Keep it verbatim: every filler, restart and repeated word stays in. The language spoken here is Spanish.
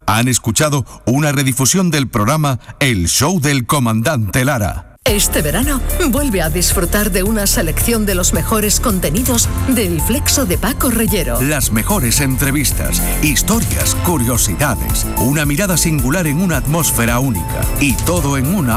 Han escuchado una redifusión del programa El Show del Comandante Lara. Este verano, vuelve a disfrutar de una selección de los mejores contenidos del Flexo de Paco Reyero. Las mejores entrevistas, historias, curiosidades, una mirada singular en una atmósfera única. Y todo en una